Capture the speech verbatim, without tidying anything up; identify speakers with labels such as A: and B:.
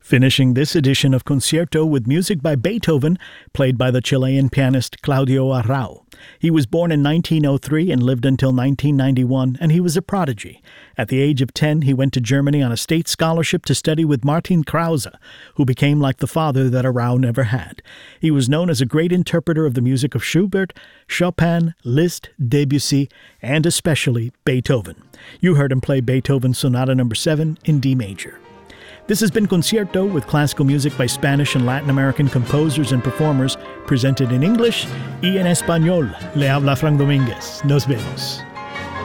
A: Finishing this edition of Concierto with music by Beethoven, played by the Chilean pianist Claudio Arrau. He was born in nineteen oh three and lived until nineteen ninety-one, and he was a prodigy. At the age of ten, he went to Germany on a state scholarship to study with Martin Krause, who became like the father that Arrau never had. He was known as a great interpreter of the music of Schubert, Chopin, Liszt, Debussy, and especially Beethoven. You heard him play Beethoven's Sonata number seven in D major. This has been Concierto with classical music by Spanish and Latin American composers and performers, presented in English y en español. Le habla Frank Domínguez. Nos vemos.